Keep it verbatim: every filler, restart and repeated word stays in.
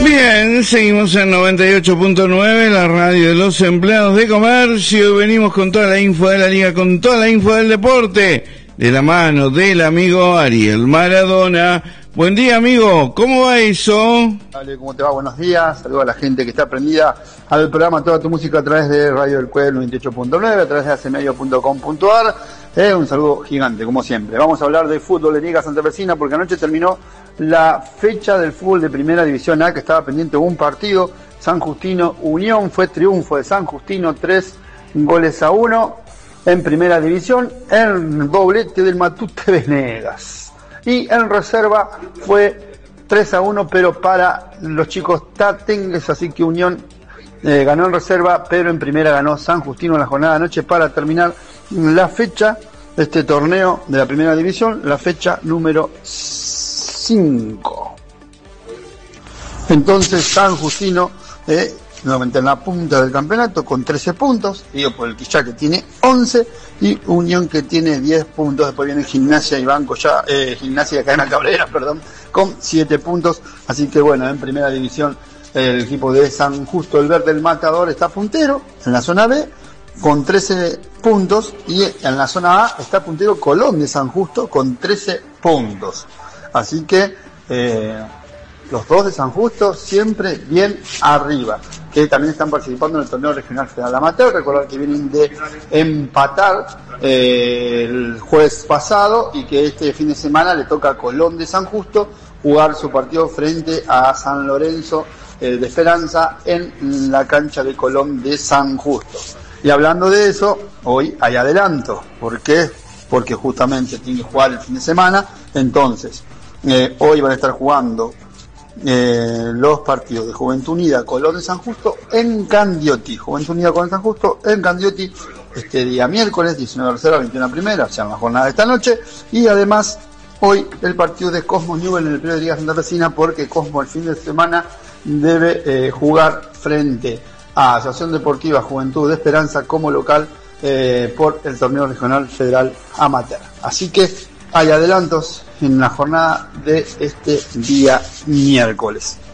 Bien, seguimos en noventa y ocho punto nueve, la radio de los empleados de comercio. Venimos con toda la info de la liga, con toda la info del deporte, de la mano del amigo Ariel Maradona. Buen día, amigo, ¿cómo va eso? Dale, ¿cómo te va? Buenos días, saludo a la gente que está prendida al programa Toda Tu Música a través de Radio del Cuel noventa y ocho punto nueve, a través de hacemedio punto com punto ar. Eh, un saludo gigante, como siempre. Vamos a hablar de fútbol de Liga Santafesina, porque anoche terminó la fecha del fútbol de Primera División A, que estaba pendiente un partido. San Justino Unión, fue triunfo de San Justino, tres goles a uno en Primera División, el doblete del Matute Venegas. Y en reserva fue tres a uno, pero para los chicos tatengues, así que Unión eh, ganó en reserva, pero en primera ganó San Justino en la jornada de anoche para terminar la fecha de este torneo de la Primera División, la fecha número cinco. Entonces San Justino, eh, nuevamente en la punta del campeonato con trece puntos, digo por el Quillá que tiene once, y Unión que tiene diez puntos. Después viene Gimnasia y Banco ya, eh, Gimnasia y Cadena Cabrera, perdón, con siete puntos. Así que bueno, en Primera División el equipo de San Justo, el Verde, el Matador, está puntero en la zona B con trece puntos, y en la zona A está puntero Colón de San Justo con trece puntos. Así que eh, los dos de San Justo siempre bien arriba, que también están participando en el torneo regional federal amateur. Recordar que vienen de empatar eh, el jueves pasado, y que este fin de semana le toca a Colón de San Justo jugar su partido frente a San Lorenzo eh, de Esperanza en la cancha de Colón de San Justo. Y hablando de eso, hoy hay adelanto. ¿Por qué? Porque justamente tiene que jugar el fin de semana. Entonces, eh, hoy van a estar jugando Eh, los partidos de Juventud Unida Colón de San Justo en Candioti. Juventud Unida Colón de San Justo en Candioti este día miércoles, diecinueve de reserva, veintiuno primera, o sea, en la jornada de esta noche. Y además hoy el partido de Cosmos Newell en el periodo de Liga Santafesina, porque Cosmos el fin de semana debe eh, jugar frente a Asociación Deportiva Juventud de Esperanza como local eh, por el torneo regional federal amateur. Así que hay adelantos en la jornada de este día miércoles.